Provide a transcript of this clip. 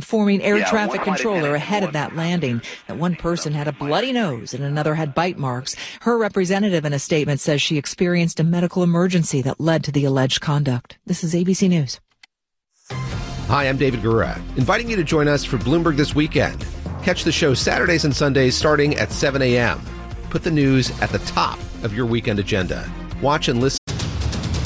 informing air traffic controller ahead of that landing that one person had a bloody nose and another had bite marks. Her representative in a statement says she experienced a medical emergency that led to the alleged conduct. This is ABC News. Hi, I'm David Gura, inviting you to join us for Bloomberg This Weekend. Catch the show Saturdays and Sundays starting at 7 a.m. Put the news at the top of your weekend agenda. Watch and listen